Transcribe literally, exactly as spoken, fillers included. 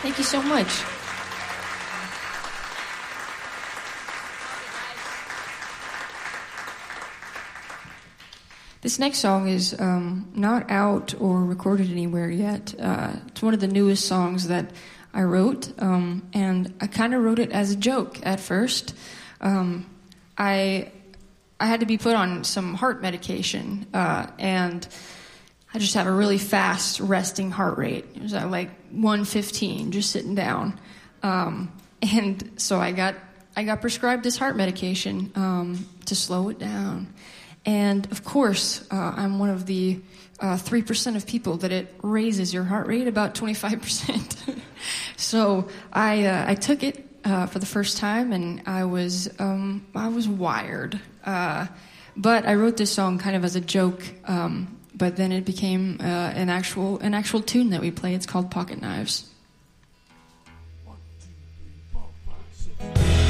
Thank you so much. This next song is um, not out or recorded anywhere yet. Uh, it's one of the newest songs that I wrote, um, and I kind of wrote it as a joke at first. Um, I I had to be put on some heart medication, uh, and I just have a really fast resting heart rate. It was at like one fifteen, just sitting down. Um, and so I got I got prescribed this heart medication um, to slow it down. And of course, uh, I'm one of the uh, three percent of people that it raises your heart rate about twenty-five percent. So I uh, I took it uh, for the first time, and I was um, I was wired. Uh, but I wrote this song kind of as a joke. Um, but then it became uh, an actual an actual tune that we play. It's called Pocket Knives.